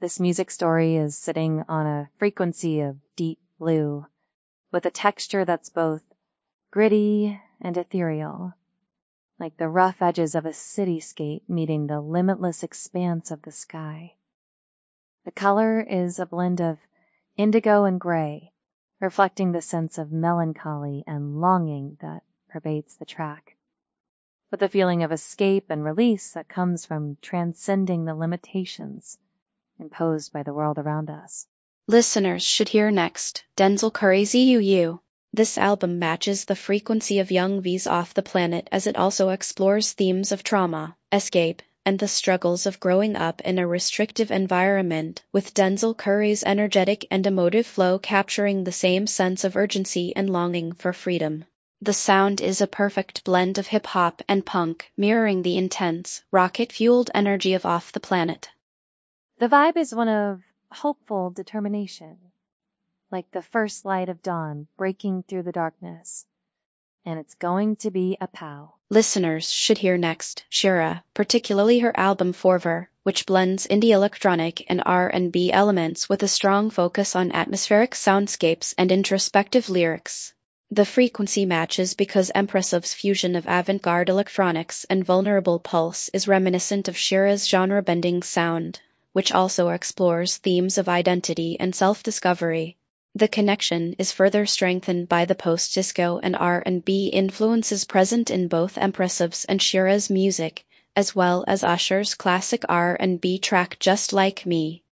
This music story is sitting on a frequency of deep blue, with a texture that's both gritty and ethereal, like the rough edges of a cityscape meeting the limitless expanse of the sky. The color is a blend of indigo and gray, reflecting the sense of melancholy and longing that pervades the track, with the feeling of escape and release that comes from transcending the limitations imposed by the world around us. Listeners should hear next Denzel Curry's UU. This album matches the frequency of Young V's Off the Planet as it also explores themes of trauma, escape, and the struggles of growing up in a restrictive environment, with Denzel Curry's energetic and emotive flow capturing the same sense of urgency and longing for freedom. The sound is a perfect blend of hip-hop and punk, mirroring the intense, rocket-fueled energy of Off the Planet. The vibe is one of hopeful determination, like the first light of dawn breaking through the darkness. And it's going to be a pow. Listeners should hear next Shira, particularly her album Forver, which blends indie electronic and R&B elements with a strong focus on atmospheric soundscapes and introspective lyrics. The frequency matches because Empressiv's fusion of avant-garde electronics and vulnerable pulse is reminiscent of Shira's genre-bending sound, which also explores themes of identity and self-discovery. The connection is further strengthened by the post-disco and R&B influences present in both Empressiv's and Shira's music, as well as Usher's classic R&B track Just Like Me.